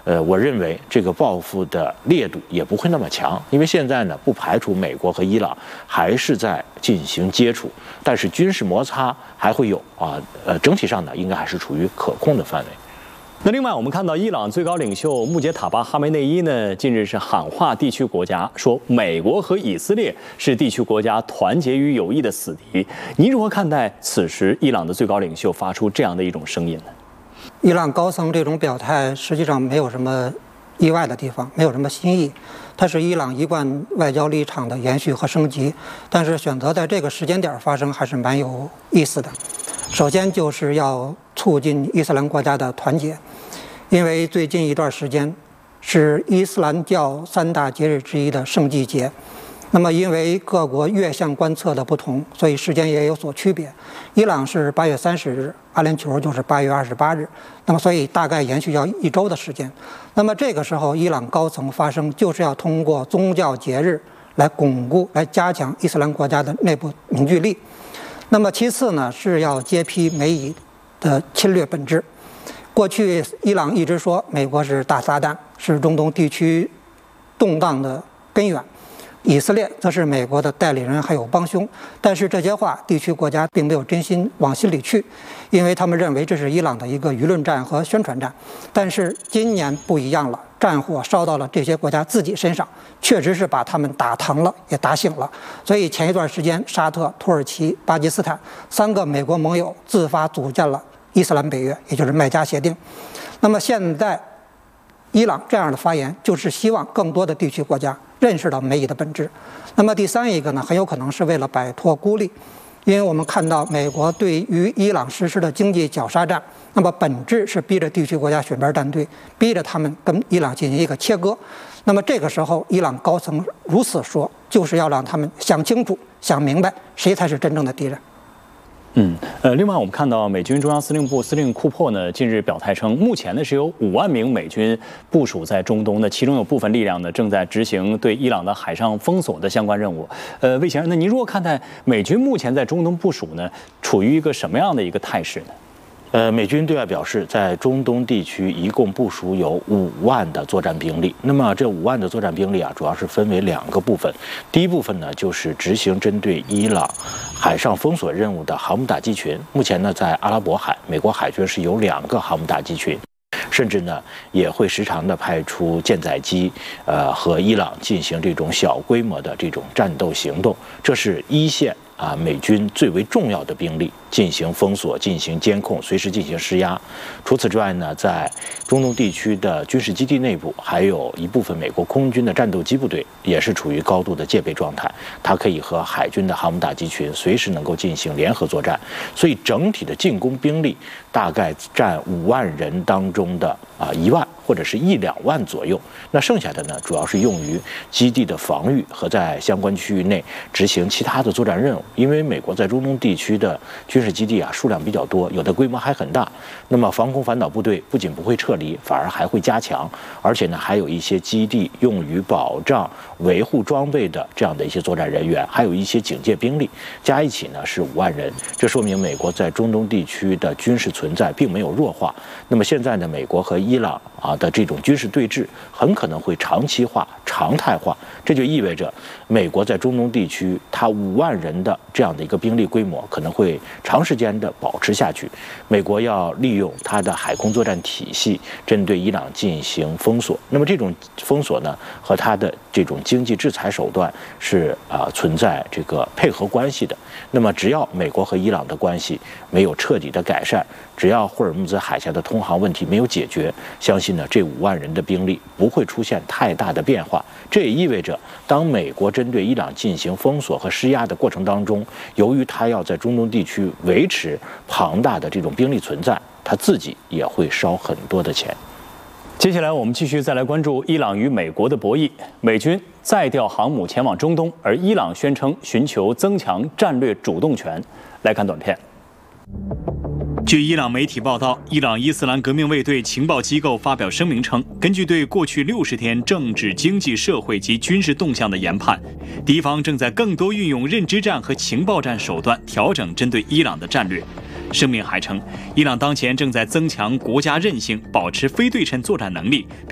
我认为这个报复的烈度也不会那么强，因为现在呢，不排除美国和伊朗还是在进行接触，但是军事摩擦还会有整体上呢，应该还是处于可控的范围。 那另外，我们看到伊朗最高领袖穆杰塔巴·哈梅内伊呢，近日是喊话地区国家，说美国和以色列是地区国家团结与友谊的死敌。您如何看待此时伊朗的最高领袖发出这样的一种声音呢？ 伊朗高层这种表态实际上没有什么意外的地方，没有什么新意，它是伊朗一贯外交立场的延续和升级，但是选择在这个时间点发生还是蛮有意思的。首先就是要促进伊斯兰国家的团结，因为最近一段时间是伊斯兰教3大节日之一的圣祭节。那么因为各国月相观测的不同，所以时间也有所区别。伊朗是8月30日，阿联酋就是8月28日，那么所以大概延续要1周的时间。那么这个时候伊朗高层发声，就是要通过宗教节日来巩固、来加强伊斯兰国家的内部凝聚力。那么其次呢，是要揭批美以的侵略本质。过去伊朗一直说美国是大撒旦，是中东地区动荡的根源，以色列则是美国的代理人还有帮凶。但是这些话地区国家并没有真心往心里去，因为他们认为这是伊朗的一个舆论战和宣传战。但是今年不一样了，战火烧到了这些国家自己身上，确实是把他们打疼了，也打醒了。所以前一段时间，沙特、土耳其、巴基斯坦3个美国盟友自发组建了伊斯兰北约，也就是麦加协定。那么现在伊朗这样的发言，就是希望更多的地区国家认识到美以的本质。那么第三一个呢，很有可能是为了摆脱孤立，因为我们看到美国对于伊朗实施的经济绞杀战，那么本质是逼着地区国家选边站队，逼着他们跟伊朗进行一个切割。那么这个时候伊朗高层如此说，就是要让他们想清楚、想明白谁才是真正的敌人。 另外我们看到美军中央司令部司令库珀呢，近日表态称，目前呢是有5万名美军部署在中东的，其中有部分力量呢正在执行对伊朗的海上封锁的相关任务。魏先生，那您如何看待美军目前在中东部署呢，处于一个什么样的一个态势呢？ 美军对外表示，在中东地区一共部署有5万的作战兵力。那么这5万的作战兵力主要是分为2个部分。第一部分呢，就是执行针对伊朗海上封锁任务的航母打击群。目前呢，在阿拉伯海，美国海军是有2个航母打击群，甚至呢也会时常的派出舰载机，和伊朗进行这种小规模的这种战斗行动。这是一线美军最为重要的兵力，进行封锁、进行监控、随时进行施压。除此之外呢，在中东地区的军事基地内部，还有一部分美国空军的战斗机部队也是处于高度的戒备状态，它可以和海军的航母打击群随时能够进行联合作战。所以整体的进攻兵力大概占5万人当中的1万或者是1、2万左右。那剩下的呢，主要是用于基地的防御和在相关区域内执行其他的作战任务。因为美国在中东地区的军事基地数量比较多，有的规模还很大。那么防空反导部队不仅不会撤离，反而还会加强，而且呢还有一些基地用于保障维护装备的这样的一些作战人员，还有一些警戒兵力，加一起呢是5万人。这说明美国在中东地区的军事存在并没有弱化。那么现在呢，美国和伊朗的这种军事对峙很可能会长期化、常态化，这就意味着美国在中东地区它5万人的这样的一个兵力规模可能会长时间的保持下去。美国要利用它的海空作战体系针对伊朗进行封锁，那么这种封锁呢和它的这种经济制裁手段是存在这个配合关系的。那么只要美国和伊朗的关系没有彻底的改善，只要霍尔木兹海峡的通航问题没有解决，相信呢这5万人的兵力不会出现太大的变化。这也意味着当美国针对伊朗进行封锁和施压的过程当中，由于它要在中东地区维持庞大的这种兵力存在，它自己也会烧很多的钱。 接下来我们继续再来关注伊朗与美国的博弈。美军再调航母前往中东，而伊朗宣称寻求增强战略主动权。来看短片。 据伊朗媒体报道，伊朗伊斯兰革命卫队情报机构发表声明称，根据对过去60天政治、经济、社会及军事动向的研判，敌方正在更多运用认知战和情报战手段调整针对伊朗的战略。声明还称，伊朗当前正在增强国家韧性，保持非对称作战能力，